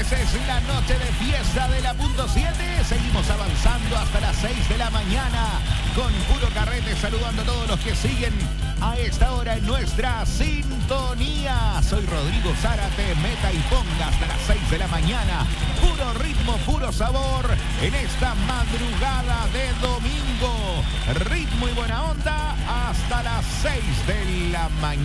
viernes es la noche de fiesta de la punto 7. Seguimos avanzando hasta las 6 de la mañana con puro carrete, saludando a todos los que siguen a esta hora en nuestra sintonía. Soy Rodrigo Zárate, meta y ponga hasta las 6 de la mañana. Puro ritmo, puro sabor en esta madrugada de domingo. Ritmo y buena onda hasta las 6 de la mañana.